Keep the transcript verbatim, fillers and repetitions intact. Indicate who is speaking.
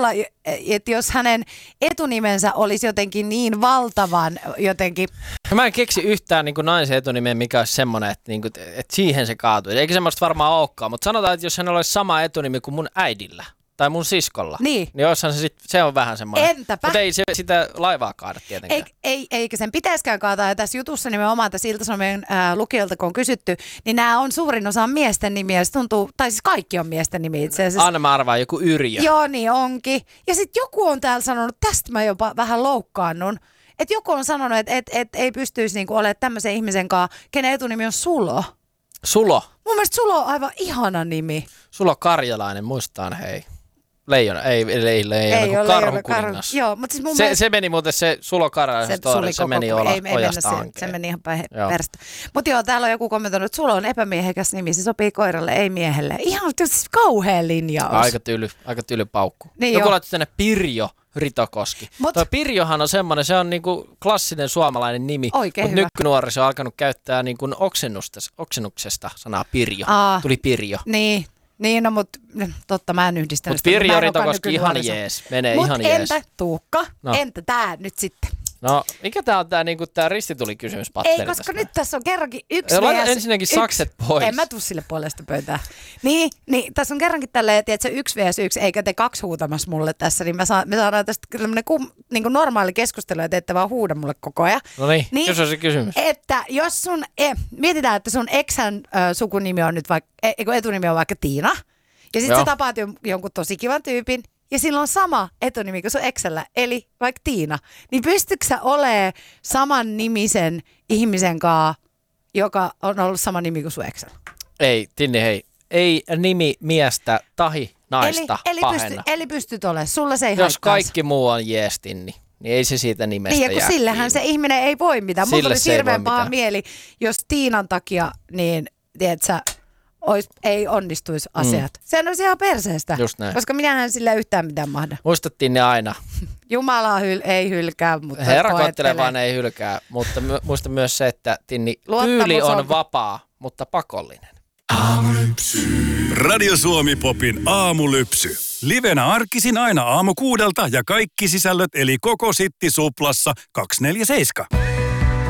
Speaker 1: olla, että jos hänen etunimensä olisi jotenkin niin valtavan jotenkin...
Speaker 2: Mä en keksi yhtään niin kuin naisen etunimeä, mikä olisi semmoinen, että, niin kuin, että siihen se kaatui. Eikä semmoista varmaan olekaan, mutta sanotaan, että jos hän olisi sama etunimi kuin mun äidillä tai mun siskolla,
Speaker 1: niin,
Speaker 2: niin olisihan se, sit, se on vähän semmoinen.
Speaker 1: Entäpä?
Speaker 2: Mutta ei se sitä laivaa kaada tietenkään.
Speaker 1: Ei, ei, eikä sen pitäisikään kaataa. Ja tässä jutussa nimenomaan tässä Ilta-Sanomien ää, lukijoilta, kun on kysytty, niin nämä on suurin osa miesten nimiä. Se tuntuu, tai siis kaikki on miesten nimiä itse asiassa.
Speaker 2: Anna mä arvaan, joku Yrjö.
Speaker 1: Joo, niin onkin. Ja sitten joku on täällä sanonut, tästä mä jopa vähän loukkaannun, että joku on sanonut, että et, et, ei pystyisi niinku olemaan tämmöisen ihmisen kanssa, kenen etunimi on Sulo.
Speaker 2: Sulo.
Speaker 1: Mun mielestä Sulo on aivan ihana nimi.
Speaker 2: Sulo Karjalainen, muistaan hei. Leijona, ei, ei, ei leijona, kun Karhun kuningas.
Speaker 1: Joo, mutta siis mun
Speaker 2: se,
Speaker 1: mielestä...
Speaker 2: se meni muuten se Sulo Karjalainen story, se meni olla
Speaker 1: ei,
Speaker 2: ojasta
Speaker 1: ei
Speaker 2: hankeen.
Speaker 1: Se, se meni ihan päin perästä. Mutta joo, täällä on joku kommentoinut, että Sulo on epämiehekäs nimi, se sopii koiralle, ei miehelle. Ihan siis kauhea linjaus.
Speaker 2: Aika tyly, aika tyly paukku.
Speaker 1: Niin
Speaker 2: joku
Speaker 1: jo.
Speaker 2: laittoi tänne Pirjo Ritokoski.
Speaker 1: Mut,
Speaker 2: Tuo Pirjohan on semmoinen, se on niinku klassinen suomalainen nimi, mutta nykynuoriso on alkanut käyttää niinku oksennuksesta sanaa Pirjo. Aa, tuli Pirjo.
Speaker 1: Niin. Niin, no mutta totta, mä en yhdistänyt
Speaker 2: sitä. Mutta Pirjo Ritokoski ihan jees, menee
Speaker 1: Mut
Speaker 2: ihan jees.
Speaker 1: Mutta entä Tuukka,
Speaker 2: no.
Speaker 1: entä tää nyt sitten?
Speaker 2: No, mikä tää on tää, niinku, tää ristitulikysymys Patteri?
Speaker 1: Ei, koska
Speaker 2: tästä.
Speaker 1: Nyt tässä on kerrankin yksi
Speaker 2: Laita
Speaker 1: mies,
Speaker 2: ensinnäkin
Speaker 1: yksi.
Speaker 2: sakset pois.
Speaker 1: En mä tuu sille puolesta pöytään. Niin, niin, tässä on kerrankin tälleen, tiedätkö, yksi vs yksi, eikä te kaksi huutamassa mulle tässä, niin mä saan, me saadaan tästä tämmönen niin kuin normaali keskustelu, että ette vaan huuda mulle koko ajan.
Speaker 2: No niin,
Speaker 1: niin
Speaker 2: kysy se kysymys.
Speaker 1: Että jos sun, e, mietitään, että sun eksän äh, sukunimi on nyt vaikka, e, etunimi on vaikka Tiina, ja sitten sä tapaat jonkun tosi kivan tyypin, ja sillä on sama etunimi kuin sun eksällä, eli vaikka Tiina. Niin pystytkö sä olemaan saman nimisen ihmisen kanssa, joka on ollut sama nimi kuin sun eksällä?
Speaker 2: Ei, Tinni, hei. Ei nimi miestä tahi naista
Speaker 1: eli, eli
Speaker 2: pahenna.
Speaker 1: Pysty, eli pystyt olemaan. Sulla se ei
Speaker 2: Jos
Speaker 1: haittaa.
Speaker 2: kaikki muu on jees, Tinni, niin ei se siitä nimestä
Speaker 1: niin, ja kun sillähän se ihminen ei voi mitään. Mulla oli hirveän paha mieli, jos Tiinan takia, niin tiedät sä, Ois, ei onnistuisi asiat. Mm. Sehän olisi ihan perseestä, koska minähän sillä yhtään mitään mahda.
Speaker 2: Muistattiin ne aina.
Speaker 1: Jumala hyl, ei hylkää, mutta
Speaker 2: Herra koettelee vaan ei hylkää, mutta my, muista myös se, että Tinni, tyyli on, on vapaa, mutta pakollinen.
Speaker 3: Aamulypsy. Radio Suomi Popin aamulypsy. Livenä arkisin aina aamu kuudelta ja kaikki sisällöt eli koko Sitti Suplassa kaksikymmentäneljä seitsemän.